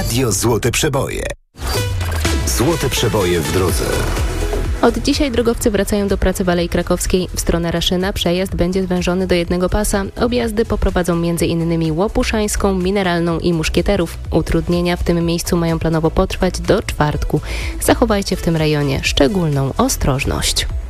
Radio Złote Przeboje. Złote Przeboje w drodze. Od dzisiaj drogowcy wracają do pracy w Alei Krakowskiej. W stronę Raszyna przejazd będzie zwężony do jednego pasa. Objazdy poprowadzą m.in. Łopuszańską, Mineralną i Muszkieterów. Utrudnienia w tym miejscu mają planowo potrwać do czwartku. Zachowajcie w tym rejonie szczególną ostrożność.